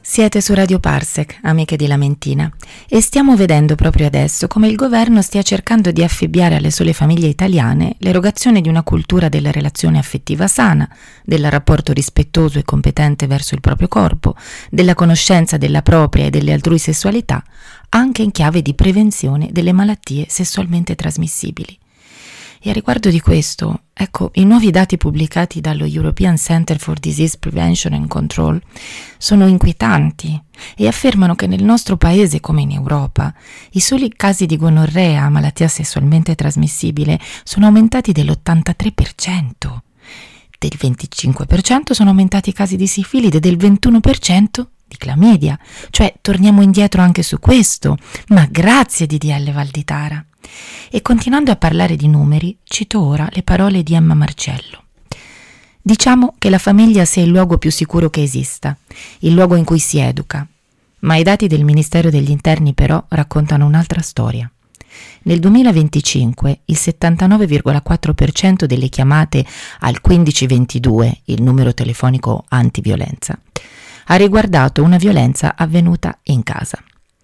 Siete su Radio Parsec, amiche di Lamentina, e stiamo vedendo proprio adesso come il governo stia cercando di affibbiare alle sole famiglie italiane l'erogazione di una cultura della relazione affettiva sana, del rapporto rispettoso e competente verso il proprio corpo, della conoscenza della propria e delle altrui sessualità, anche in chiave di prevenzione delle malattie sessualmente trasmissibili. E a riguardo di questo, i nuovi dati pubblicati dallo European Center for Disease Prevention and Control sono inquietanti e affermano che nel nostro paese, come in Europa, i soli casi di gonorrea, malattia sessualmente trasmissibile, sono aumentati dell'83%. Del 25% sono aumentati i casi di sifilide e del 21% di clamidia. Cioè, torniamo indietro anche su questo, ma grazie DDL Valditara. E continuando a parlare di numeri, cito ora le parole di Emma Marcello. Diciamo che la famiglia sia il luogo più sicuro che esista, il luogo in cui si educa, ma i dati del Ministero degli Interni però raccontano un'altra storia. Nel 2025 il 79,4% delle chiamate al 1522, il numero telefonico antiviolenza, ha riguardato una violenza avvenuta in casa.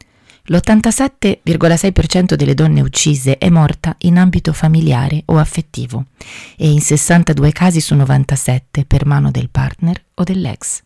L'87,6% delle donne uccise è morta in ambito familiare o affettivo e in 62 casi su 97 per mano del partner o dell'ex.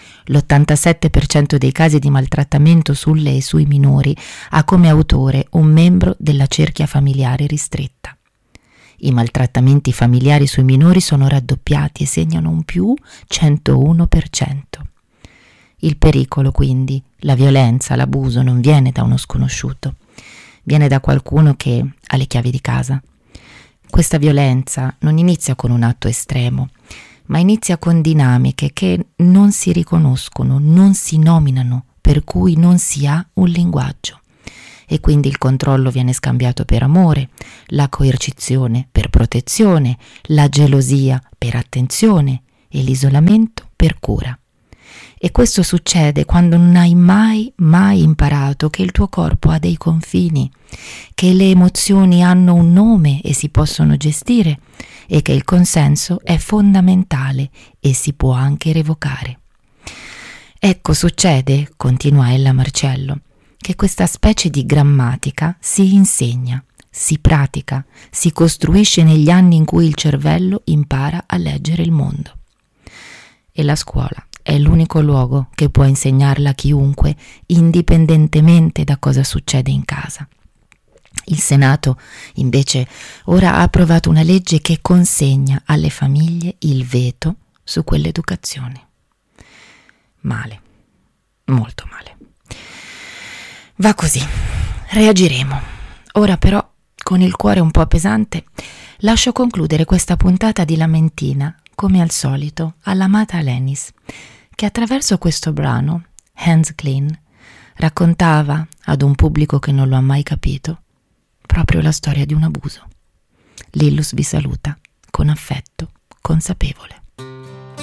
L'87% dei casi di maltrattamento sulle e sui minori ha come autore un membro della cerchia familiare ristretta. I maltrattamenti familiari sui minori sono raddoppiati e segnano un più 101%. Il pericolo, quindi, la violenza, l'abuso non viene da uno sconosciuto, viene da qualcuno che ha le chiavi di casa. Questa violenza non inizia con un atto estremo, ma inizia con dinamiche che non si riconoscono, non si nominano, per cui non si ha un linguaggio. E quindi il controllo viene scambiato per amore, la coercizione per protezione, la gelosia per attenzione e l'isolamento per cura. E questo succede quando non hai mai imparato che il tuo corpo ha dei confini, che le emozioni hanno un nome e si possono gestire e che il consenso è fondamentale e si può anche revocare. Succede, continua Ella Marcello, che questa specie di grammatica si insegna, si pratica, si costruisce negli anni in cui il cervello impara a leggere il mondo. E la scuola è l'unico luogo che può insegnarla a chiunque, indipendentemente da cosa succede in casa. Il Senato, invece, ora ha approvato una legge che consegna alle famiglie il veto su quell'educazione. Male, molto male. Va così, reagiremo. Ora però, con il cuore un po' pesante, lascio concludere questa puntata di Lamentina, come al solito, all'amata Alanis, che attraverso questo brano, Hands Clean, raccontava ad un pubblico che non lo ha mai capito proprio la storia di un abuso. Lillus vi saluta con affetto consapevole.